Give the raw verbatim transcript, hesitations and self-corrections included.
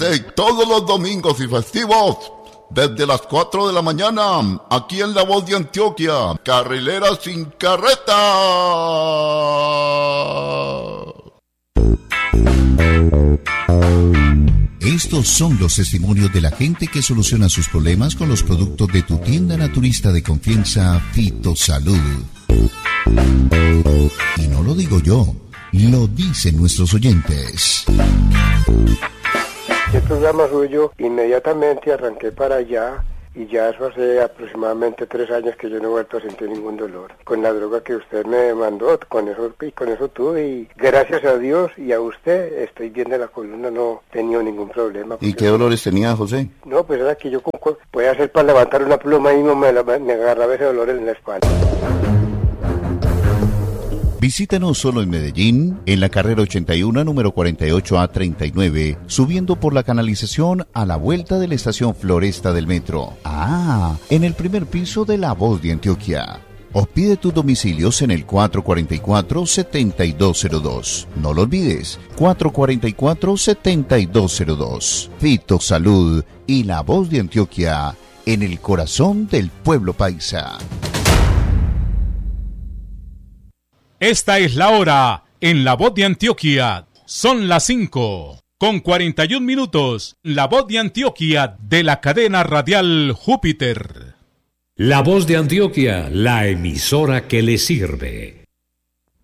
Y todos los domingos y festivos, desde las cuatro de la mañana, aquí en La Voz de Antioquia, Carrilera sin carreta. Estos son los testimonios de la gente que soluciona sus problemas con los productos de tu tienda naturista de confianza, Fitosalud. Y no lo digo yo, lo dicen nuestros oyentes. El programa suyo, inmediatamente arranqué para allá y ya eso hace aproximadamente tres años que yo no he vuelto a sentir ningún dolor. Con la droga que usted me mandó, con eso y con eso tuve y gracias a Dios y a usted estoy bien de la columna, no he tenido ningún problema. ¿Y qué dolores tenía, José? No, pues era que yo con, podía hacer para levantar una pluma y no me, la, me agarraba ese dolor en la espalda. Visítanos solo en Medellín, en la carrera ochenta y uno, número cuarenta y ocho A treinta y nueve, subiendo por la canalización a la vuelta de la estación Floresta del metro. Ah, en el primer piso de La Voz de Antioquia. O pide tus domicilios en el cuatro cuatro cuatro, siete dos cero dos. No lo olvides, cuatro cuatro cuatro, siete dos cero dos. Fitosalud y La Voz de Antioquia, en el corazón del pueblo paisa. Esta es la hora en La Voz de Antioquia. Son las cinco con cuarenta y un minutos. La Voz de Antioquia de la cadena radial Júpiter. La Voz de Antioquia, la emisora que le sirve.